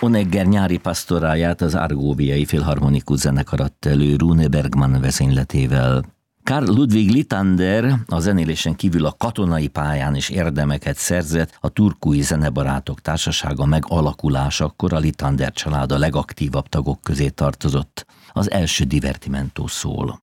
Honegger nyári pastoráját az Argóviai Filharmonikus zenekar adta elő Rune Bergman vezényletével. Karl Ludwig Littander a zenélésen kívül a katonai pályán is érdemeket szerzett, a Turkui Zenebarátok Társasága megalakulásakor a Littander család a legaktívabb tagok közé tartozott. Az első divertimentó szól.